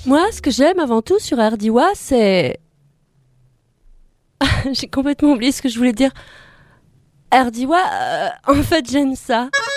Moi, ce que j'aime avant tout sur Ardiwa, c'est... J'ai complètement oublié ce que je voulais dire. Ardiwa, en fait, j'aime ça.